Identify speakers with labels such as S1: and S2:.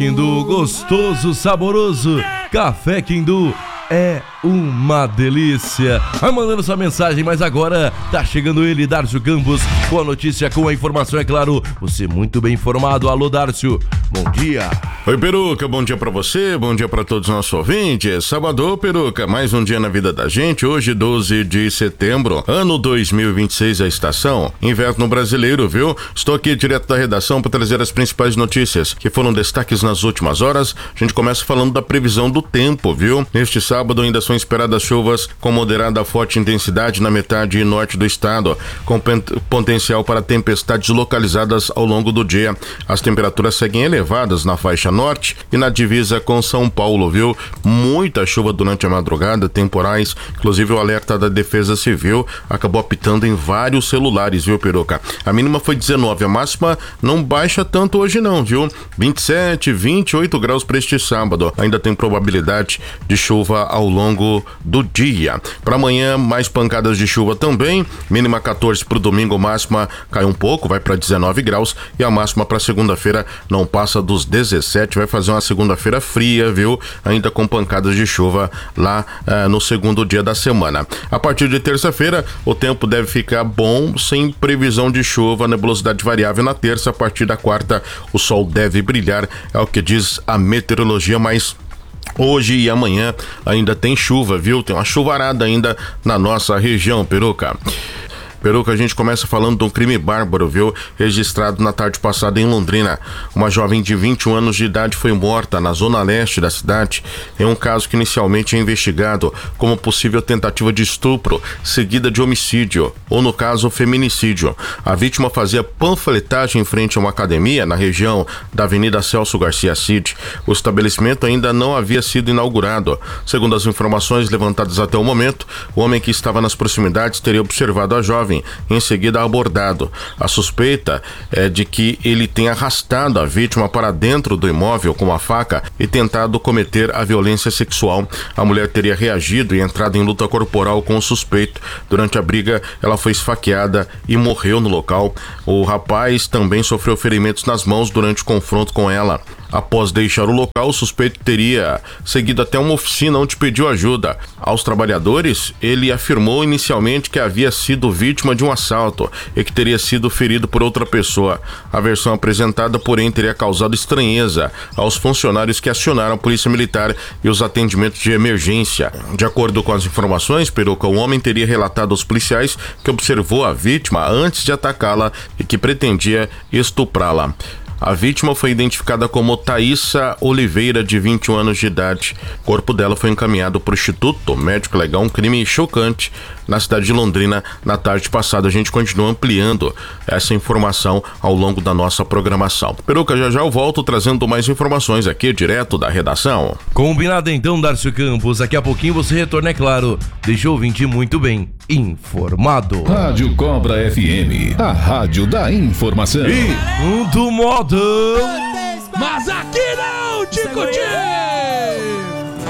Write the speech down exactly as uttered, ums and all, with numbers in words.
S1: Quindu, gostoso, saboroso. Café Quindu é uma delícia. Vai mandando sua mensagem, mas agora tá chegando ele, Dárcio Campos, com a notícia, com a informação, é claro. Você muito bem informado. Alô, Dárcio, bom dia.
S2: Oi, Peruca, bom dia pra você, bom dia pra todos os nossos ouvintes. Sábado, Peruca, mais um dia na vida da gente. Hoje, doze de setembro, ano dois mil e vinte e seis, a estação inverno brasileiro, viu? Estou aqui direto da redação para trazer as principais notícias que foram destaques nas últimas horas. A gente começa falando da previsão do tempo, viu? Neste sábado ainda são esperadas chuvas com moderada a forte intensidade na metade norte do estado, com potencial para tempestades localizadas ao longo do dia. As temperaturas seguem elevadas na faixa norte e na divisa com São Paulo, viu? Muita chuva durante a madrugada, temporais, inclusive o alerta da Defesa Civil acabou apitando em vários celulares, viu, Peruca? A mínima foi dezenove, a máxima não baixa tanto hoje não, viu? vinte e sete, vinte e oito graus para este sábado. Ainda tem probabilidade de chuva ao longo do dia. Para amanhã, mais pancadas de chuva também, mínima quatorze para o domingo, máxima cai um pouco, vai para dezenove graus, e a máxima para segunda-feira não passa dos dezessete, vai fazer uma segunda-feira fria, viu? Ainda com pancadas de chuva lá uh, no segundo dia da semana. A partir de terça-feira, o tempo deve ficar bom, sem previsão de chuva, nebulosidade variável na terça. A partir da quarta, o sol deve brilhar, é o que diz a meteorologia, mas hoje e amanhã ainda tem chuva, viu? Tem uma chuvarada ainda na nossa região, Peruca. Peruca, a gente começa falando de um crime bárbaro, viu? Registrado na tarde passada em Londrina. Uma jovem de vinte e um anos de idade foi morta na zona leste da cidade, em um caso que inicialmente é investigado como possível tentativa de estupro, seguida de homicídio, ou no caso, feminicídio. A vítima fazia panfletagem em frente a uma academia na região da Avenida Celso Garcia Cid. O estabelecimento ainda não havia sido inaugurado. Segundo as informações levantadas até o momento, o homem que estava nas proximidades teria observado a jovem, em seguida abordado. A suspeita é de que ele tenha arrastado a vítima para dentro do imóvel com uma faca e tentado cometer a violência sexual. A mulher teria reagido e entrado em luta corporal com o suspeito. Durante a briga, ela foi esfaqueada e morreu no local. O rapaz também sofreu ferimentos nas mãos durante o confronto com ela. Após deixar o local, o suspeito teria seguido até uma oficina onde pediu ajuda. Aos trabalhadores, ele afirmou inicialmente que havia sido vítima de um assalto e que teria sido ferido por outra pessoa. A versão apresentada, porém, teria causado estranheza aos funcionários que acionaram a polícia militar e os atendimentos de emergência. De acordo com as informações, Peruca, o homem teria relatado aos policiais que observou a vítima antes de atacá-la e que pretendia estuprá-la. A vítima foi identificada como Thaísa Oliveira, de vinte e um anos de idade. O corpo dela foi encaminhado para o Instituto Médico Legal, um crime chocante na cidade de Londrina na tarde passada. A gente continua ampliando essa informação ao longo da nossa programação. Peruca, já já eu volto trazendo mais informações aqui direto da redação.
S1: Combinado então, Dárcio Campos. Daqui a pouquinho você retorna, é claro. Deixa o ouvinte muito bem informado.
S3: Rádio Cobra F M, a rádio da informação.
S1: E um do modão.
S4: Mas aqui não, Tico Tico!